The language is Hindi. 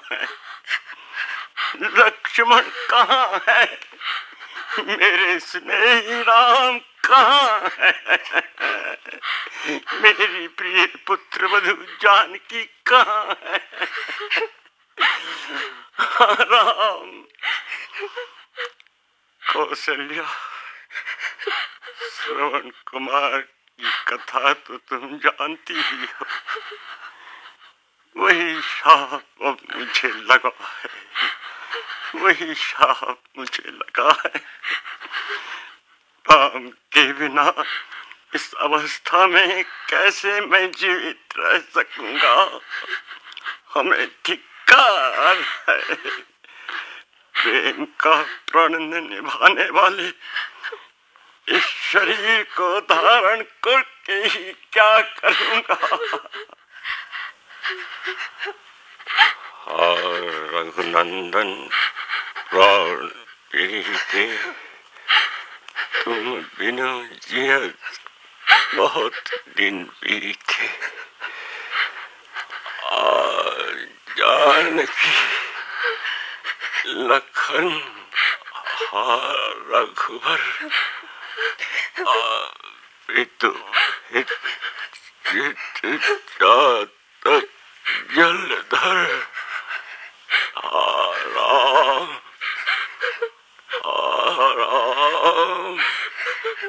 है? लक्ष्मण कहाँ है? मेरे स्नेही राम कहाँ है? मेरी प्रिय पुत्र वधु जानकी कहाँ है? राम। कौशल्या, श्रवण कुमार की कथा तो तुम जानती ही हो। वही शाप अब मुझे लगा है, वही शाप मुझे लगा है। राम के बिना इस अवस्था में कैसे मैं जीवित रह सकूंगा? हमें धिक्कार है। प्रेम का प्रण निभाने वाले इस शरीर को धारण करके ही क्या करूंगा? और रघुनंदन प्राण प्रीते, तुम बिना जिया बहुत दिन बीते। आज जानकी लखन रघुवर पितु हित जातक जलधर राम।